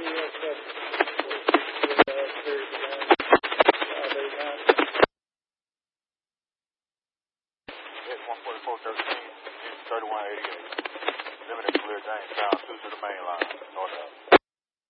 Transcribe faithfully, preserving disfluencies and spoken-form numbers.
one forty-four thirteen, thirty-one eighty-eight. Limited clear Jamestown, two to the main line.